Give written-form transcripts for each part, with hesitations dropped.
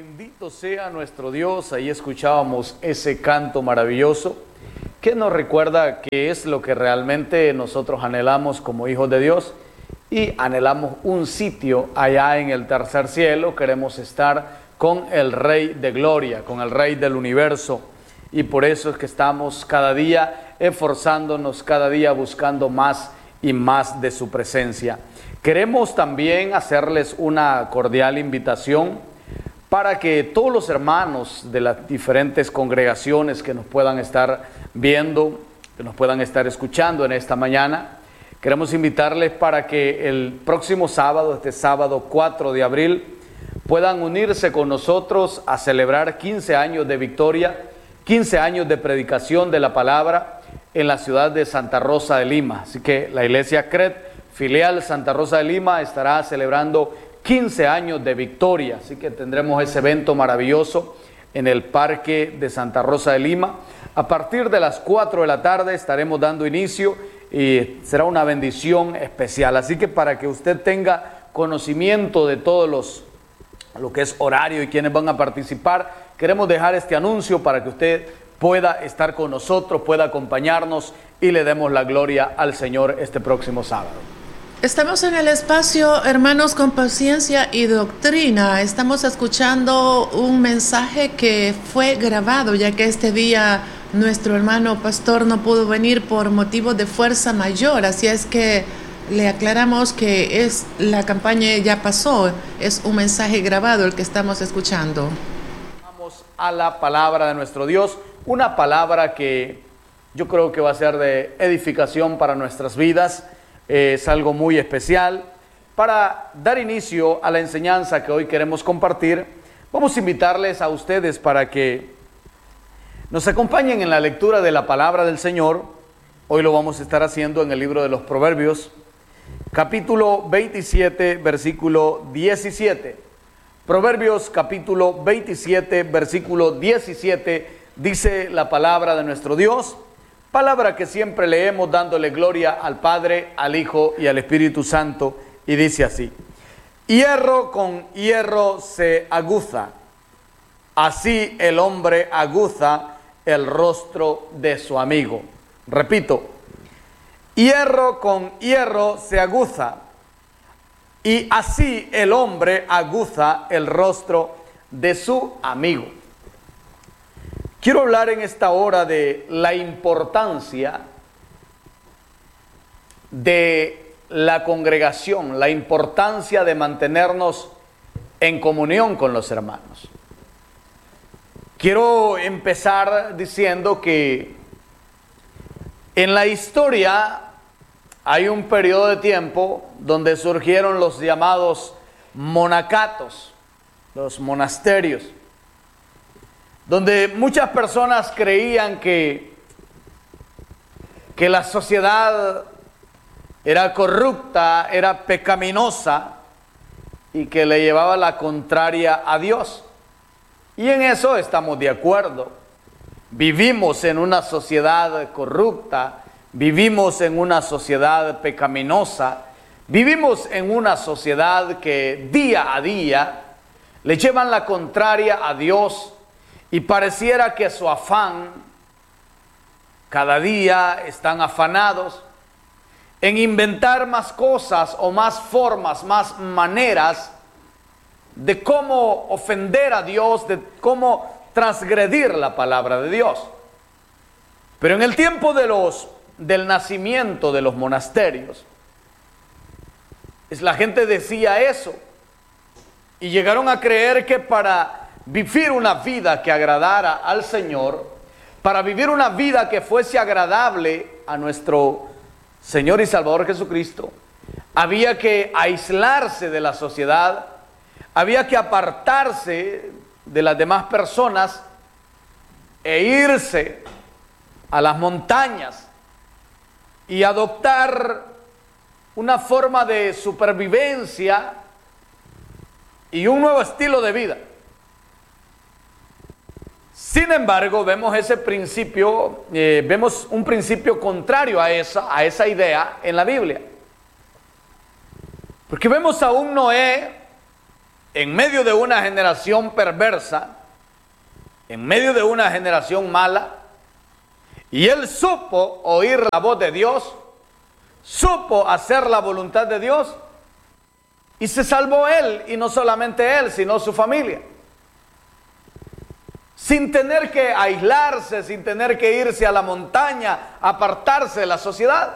Bendito sea nuestro Dios. Ahí escuchábamos ese canto maravilloso que nos recuerda que es lo que realmente nosotros anhelamos como hijos de Dios, y anhelamos un sitio allá en el tercer cielo. Queremos estar con el Rey de Gloria, con el Rey del universo, y por eso es que estamos cada día esforzándonos, cada día buscando más y más de su presencia. Queremos también hacerles una cordial invitación para que todos los hermanos de las diferentes congregaciones que nos puedan estar viendo, que nos puedan estar escuchando en esta mañana, queremos invitarles para que el próximo sábado, este sábado 4 de abril, puedan unirse con nosotros a celebrar 15 años de victoria, 15 años de predicación de la palabra en la ciudad de Santa Rosa de Lima. Así que la Iglesia CRED, filial Santa Rosa de Lima, estará celebrando 15 años de victoria. Así que tendremos ese evento maravilloso en el Parque de Santa Rosa de Lima. A partir de las 4 de la tarde estaremos dando inicio y será una bendición especial. Así que para que usted tenga conocimiento de todos lo que es horario y quienes van a participar, queremos dejar este anuncio para que usted pueda estar con nosotros, pueda acompañarnos y le demos la gloria al Señor este próximo sábado. Estamos en el espacio Hermanos con Paciencia y Doctrina. Estamos escuchando un mensaje que fue grabado, ya que este día nuestro hermano pastor no pudo venir por motivo de fuerza mayor. Así es que le aclaramos que la campaña ya pasó, es un mensaje grabado el que estamos escuchando. Vamos a la palabra de nuestro Dios, una palabra que yo creo que va a ser de edificación para nuestras vidas. Es algo muy especial. Para dar inicio a la enseñanza que hoy queremos compartir, vamos a invitarles a ustedes para que nos acompañen en la lectura de la palabra del Señor. Hoy lo vamos a estar haciendo en el libro de los Proverbios, capítulo 27, versículo 17. Proverbios capítulo 27, versículo 17, dice la palabra de nuestro Dios. Palabra que siempre leemos dándole gloria al Padre, al Hijo y al Espíritu Santo, y dice así: hierro con hierro se aguza, así el hombre aguza el rostro de su amigo. Repito, hierro con hierro se aguza, y así el hombre aguza el rostro de su amigo. Quiero hablar en esta hora de la importancia de la congregación, la importancia de mantenernos en comunión con los hermanos. Quiero empezar diciendo que en la historia hay un periodo de tiempo donde surgieron los llamados monacatos, los monasterios, donde muchas personas creían que la sociedad era corrupta, era pecaminosa y que le llevaba la contraria a Dios. Y en eso estamos de acuerdo. Vivimos en una sociedad corrupta, vivimos en una sociedad pecaminosa, vivimos en una sociedad que día a día le llevan la contraria a Dios. Y pareciera que su afán, cada día están afanados en inventar más cosas o más formas, más maneras de cómo ofender a Dios, de cómo transgredir la palabra de Dios. Pero en el tiempo del nacimiento de los monasterios, la gente decía eso y llegaron a creer que para vivir una vida que agradara al Señor, para vivir una vida que fuese agradable a nuestro Señor y Salvador Jesucristo, había que aislarse de la sociedad, había que apartarse de las demás personas e irse a las montañas y adoptar una forma de supervivencia y un nuevo estilo de vida. Sin embargo, vemos vemos un principio contrario a esa idea en la Biblia. Porque vemos a un Noé en medio de una generación perversa, en medio de una generación mala, y él supo oír la voz de Dios, supo hacer la voluntad de Dios, y se salvó él, y no solamente él, sino su familia. Sin tener que aislarse, sin tener que irse a la montaña, apartarse de la sociedad.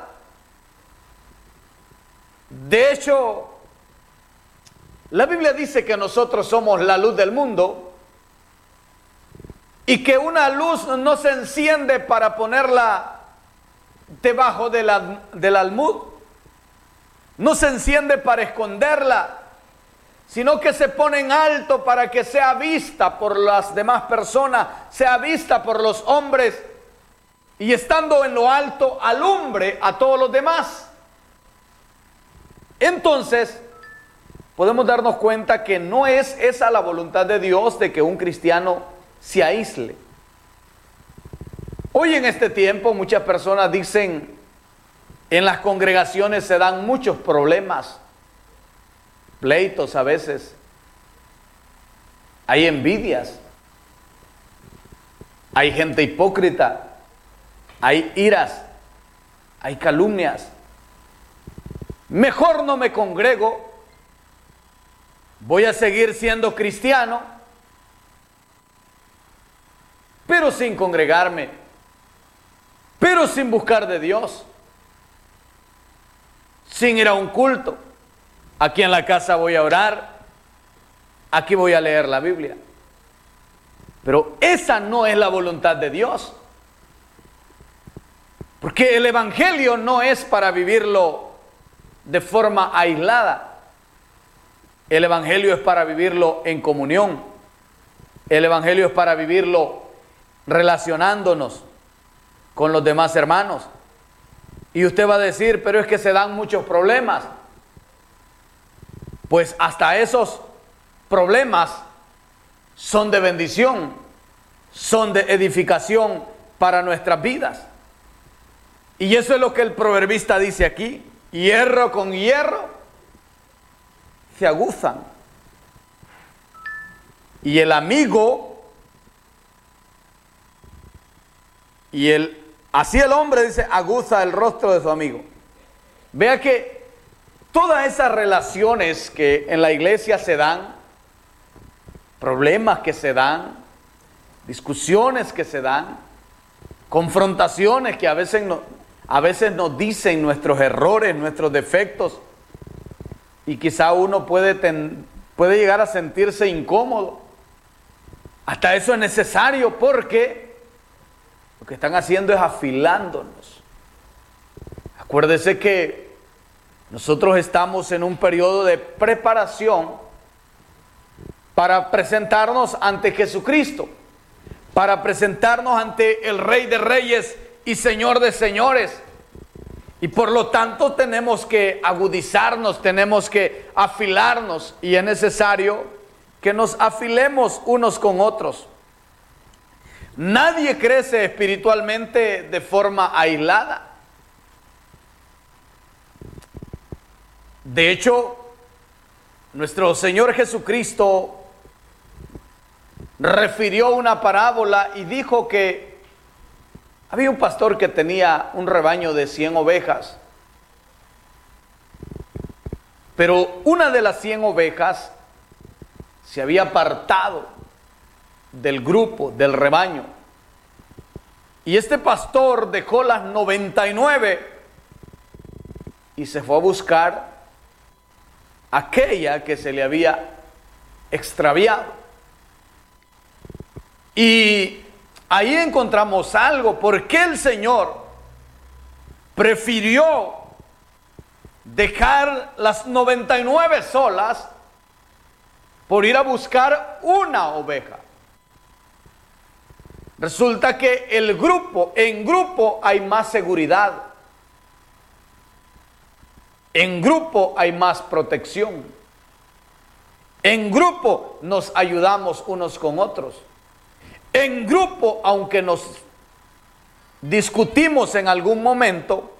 De hecho, la Biblia dice que nosotros somos la luz del mundo y que una luz no se enciende para ponerla debajo del almud, no se enciende para esconderla, sino que se pone en alto para que sea vista por las demás personas, sea vista por los hombres, y estando en lo alto alumbre a todos los demás. Entonces, podemos darnos cuenta que no es esa la voluntad de Dios de que un cristiano se aísle. Hoy en este tiempo muchas personas dicen, en las congregaciones se dan muchos problemas, pleitos a veces, hay envidias, hay gente hipócrita, hay iras, hay calumnias. Mejor no me congrego, voy a seguir siendo cristiano, pero sin congregarme, pero sin buscar de Dios, sin ir a un culto. Aquí en la casa voy a orar, aquí voy a leer la Biblia. Pero esa no es la voluntad de Dios. Porque el Evangelio no es para vivirlo de forma aislada. El Evangelio es para vivirlo en comunión. El Evangelio es para vivirlo relacionándonos con los demás hermanos. Y usted va a decir, pero es que se dan muchos problemas. Pues hasta esos problemas son de bendición, son de edificación para nuestras vidas. Y eso es lo que el proverbista dice aquí: hierro con hierro se aguzan. Y el amigo, así el hombre dice, aguza el rostro de su amigo. Vea que todas esas relaciones que en la iglesia se dan, problemas que se dan, discusiones que se dan, confrontaciones que a veces nos dicen nuestros errores, nuestros defectos, y quizá uno puede llegar a sentirse incómodo. Hasta eso es necesario, porque lo que están haciendo es afilándonos. Acuérdese que nosotros estamos en un periodo de preparación para presentarnos ante Jesucristo, para presentarnos ante el Rey de Reyes y Señor de Señores. Y por lo tanto tenemos que agudizarnos, tenemos que afilarnos, y es necesario que nos afilemos unos con otros. Nadie crece espiritualmente de forma aislada. De hecho, nuestro Señor Jesucristo refirió una parábola y dijo que había un pastor que tenía un rebaño de 100 ovejas, pero una de las 100 ovejas se había apartado del grupo, del rebaño, y este pastor dejó las 99 y se fue a buscar aquella que se le había extraviado. Y ahí encontramos algo. ¿Por qué el Señor prefirió dejar las 99 solas por ir a buscar una oveja? Resulta que en grupo hay más seguridad, en grupo hay más protección, en grupo nos ayudamos unos con otros. En grupo, aunque nos discutimos en algún momento,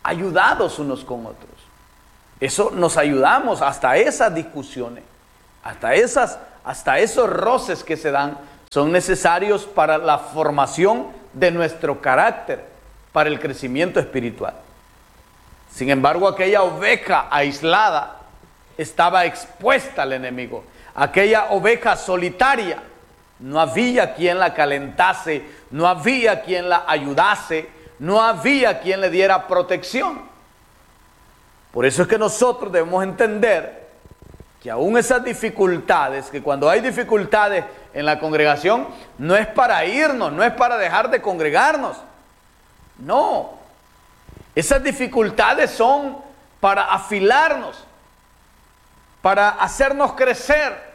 ayudados unos con otros. Eso nos ayudamos hasta esas discusiones, hasta esos roces que se dan, son necesarios para la formación de nuestro carácter, para el crecimiento espiritual. Sin embargo, aquella oveja aislada estaba expuesta al enemigo. Aquella oveja solitaria, no había quien la calentase, no había quien la ayudase, no había quien le diera protección. Por eso es que nosotros debemos entender que aún esas dificultades, que cuando hay dificultades en la congregación, no es para irnos, no es para dejar de congregarnos. No, esas dificultades son para afilarnos, para hacernos crecer,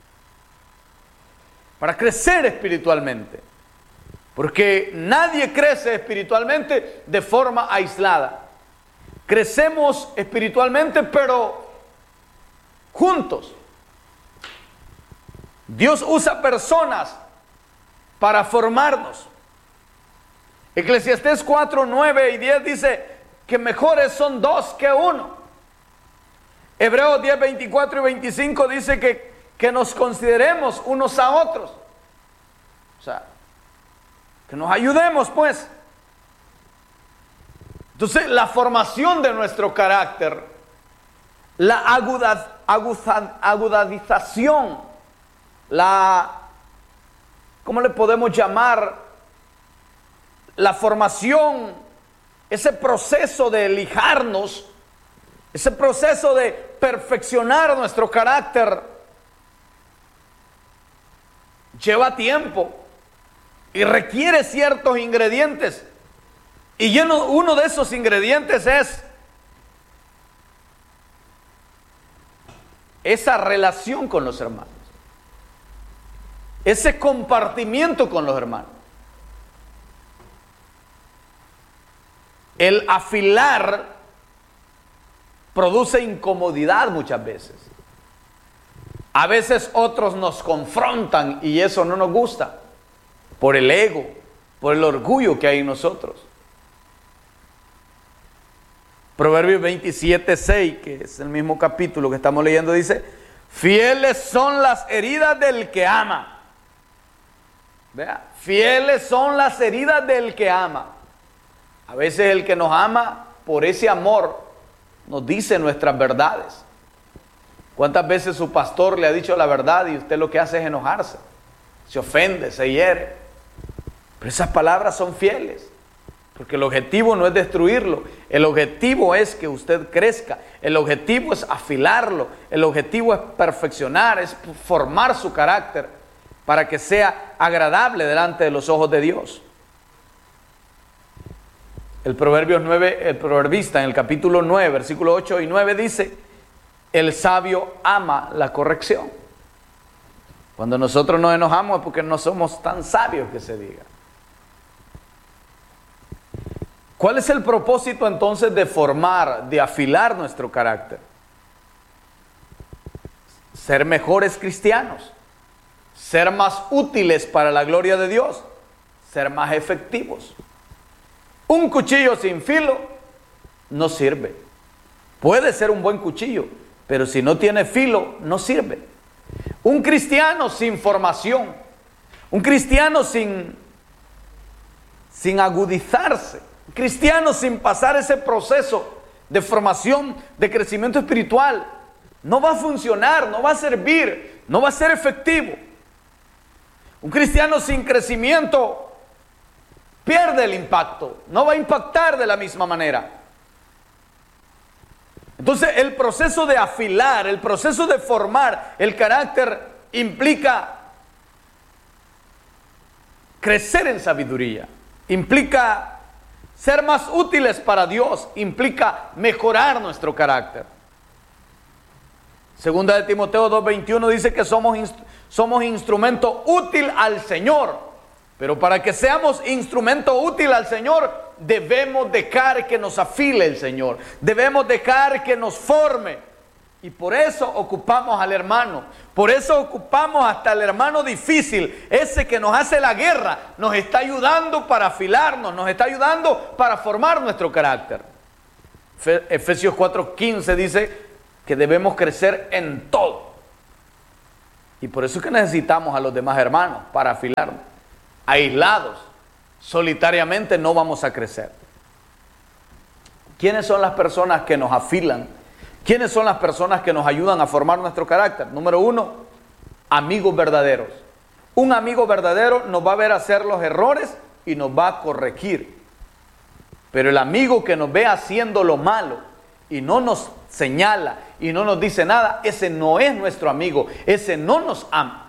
para crecer espiritualmente. Porque nadie crece espiritualmente de forma aislada. Crecemos espiritualmente, pero juntos. Dios usa personas para formarnos. Eclesiastés 4, 9 y 10 dice que mejores son dos que uno. Hebreos 10, 24 y 25 dice que nos consideremos unos a otros. O sea, que nos ayudemos pues. Entonces, la formación de nuestro carácter, la agudización, ¿cómo le podemos llamar? La formación, ese proceso de lijarnos, ese proceso de perfeccionar nuestro carácter, lleva tiempo y requiere ciertos ingredientes. Y uno de esos ingredientes es esa relación con los hermanos, ese compartimiento con los hermanos. El afilar produce incomodidad muchas veces. A veces otros nos confrontan y eso no nos gusta, por el ego, por el orgullo que hay en nosotros. Proverbios 27, 6, que es el mismo capítulo que estamos leyendo, dice: fieles son las heridas del que ama. Vea, fieles son las heridas del que ama. A veces el que nos ama, por ese amor, nos dice nuestras verdades. ¿Cuántas veces su pastor le ha dicho la verdad y usted lo que hace es enojarse? Se ofende, se hiere. Pero esas palabras son fieles. Porque el objetivo no es destruirlo, el objetivo es que usted crezca, el objetivo es afilarlo, el objetivo es perfeccionar, es formar su carácter para que sea agradable delante de los ojos de Dios. El proverbista en el capítulo 9, versículo 8 y 9 dice: el sabio ama la corrección. Cuando nosotros nos enojamos es porque no somos tan sabios que se diga. ¿Cuál es el propósito entonces de formar, de afilar nuestro carácter? Ser mejores cristianos, ser más útiles para la gloria de Dios, ser más efectivos. Un cuchillo sin filo no sirve. Puede ser un buen cuchillo, pero si no tiene filo, no sirve. Un cristiano sin formación, un cristiano sin agudizarse, cristiano sin pasar ese proceso de formación, de crecimiento espiritual, no va a funcionar, no va a servir, no va a ser efectivo. Un cristiano sin crecimiento pierde el impacto, no va a impactar de la misma manera. Entonces, el proceso de afilar, el proceso de formar el carácter implica crecer en sabiduría, implica ser más útiles para Dios, implica mejorar nuestro carácter. Segunda de Timoteo 2:21 dice que somos instrumento útil al Señor. Pero para que seamos instrumento útil al Señor, debemos dejar que nos afile el Señor. Debemos dejar que nos forme. Y por eso ocupamos al hermano. Por eso ocupamos hasta el hermano difícil. Ese que nos hace la guerra. Nos está ayudando para afilarnos. Nos está ayudando para formar nuestro carácter. Efesios 4:15 dice que debemos crecer en todo. Y por eso es que necesitamos a los demás hermanos para afilarnos. Aislados, solitariamente no vamos a crecer. ¿Quiénes son las personas que nos afilan? ¿Quiénes son las personas que nos ayudan a formar nuestro carácter? Número 1, amigos verdaderos. Un amigo verdadero nos va a ver hacer los errores y nos va a corregir. Pero el amigo que nos ve haciendo lo malo y no nos señala y no nos dice nada, ese no es nuestro amigo, ese no nos ama.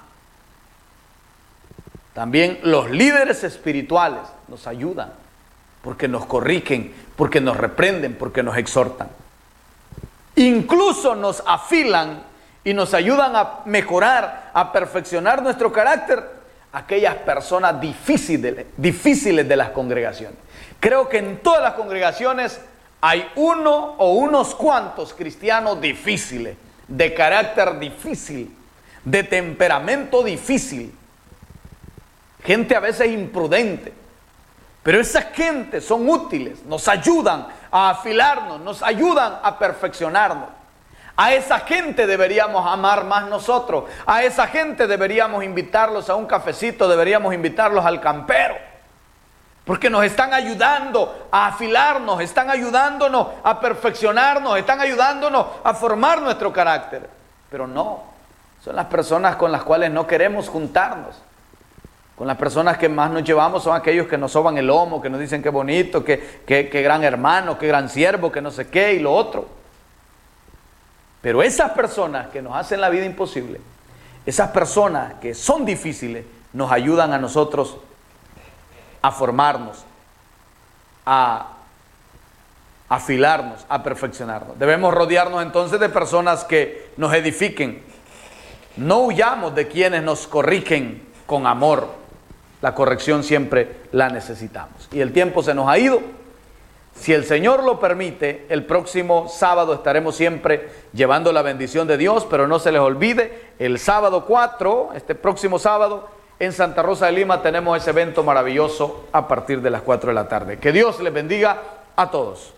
También los líderes espirituales nos ayudan porque nos corrigen, porque nos reprenden, porque nos exhortan. Incluso nos afilan y nos ayudan a mejorar, a perfeccionar nuestro carácter aquellas personas difíciles de las congregaciones. Creo que en todas las congregaciones hay uno o unos cuantos cristianos difíciles, de carácter difícil, de temperamento difícil, gente a veces imprudente, pero esas gentes son útiles, nos ayudan a afilarnos, nos ayudan a perfeccionarnos. A esa gente deberíamos amar más nosotros, a esa gente deberíamos invitarlos a un cafecito, deberíamos invitarlos al campero, porque nos están ayudando a afilarnos, están ayudándonos a perfeccionarnos, están ayudándonos a formar nuestro carácter. Pero no, son las personas con las cuales no queremos juntarnos. Con las personas que más nos llevamos son aquellos que nos soban el lomo, que nos dicen qué bonito, qué gran hermano, qué gran siervo, que no sé qué y lo otro. Pero esas personas que nos hacen la vida imposible, esas personas que son difíciles, nos ayudan a nosotros a formarnos, a afilarnos, a perfeccionarnos. Debemos rodearnos entonces de personas que nos edifiquen. No huyamos de quienes nos corrigen con amor. La corrección siempre la necesitamos. Y el tiempo se nos ha ido. Si el Señor lo permite, el próximo sábado estaremos siempre llevando la bendición de Dios, pero no se les olvide, el sábado 4, este próximo sábado, en Santa Rosa de Lima tenemos ese evento maravilloso a partir de las 4 de la tarde. Que Dios les bendiga a todos.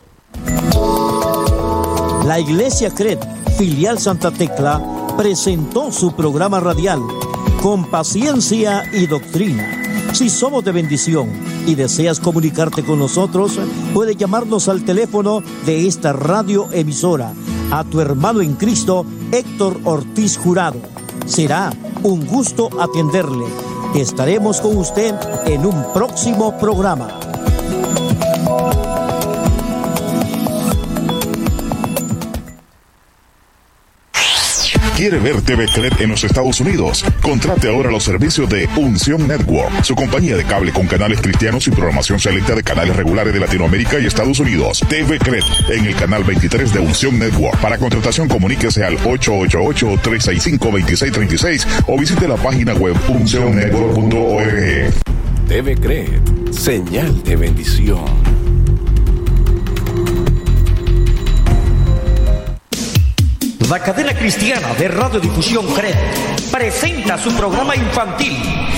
La Iglesia CRED, filial Santa Tecla, presentó su programa radial Con Paciencia y Doctrina. Si somos de bendición y deseas comunicarte con nosotros, puedes llamarnos al teléfono de esta radioemisora, a tu hermano en Cristo, Héctor Ortiz Jurado. Será un gusto atenderle. Estaremos con usted en un próximo programa. ¿Quiere ver TV CRED en los Estados Unidos? Contrate ahora los servicios de Unción Network, su compañía de cable con canales cristianos y programación selecta de canales regulares de Latinoamérica y Estados Unidos. TV CRED en el canal 23 de Unción Network. Para contratación, comuníquese al 888-365-2636 o visite la página web unsionnetwork.org. TV CRED, señal de bendición. La cadena cristiana de radiodifusión CRED presenta su programa infantil